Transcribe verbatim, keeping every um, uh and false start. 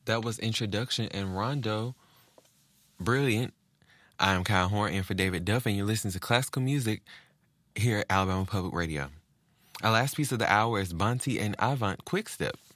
That was Introduction and Rondo. Brilliant. I'm Kyle Horn in for David Duff, and you're listening to classical music here at Alabama Public Radio. Our last piece of the hour is Bonte and Avant Quickstep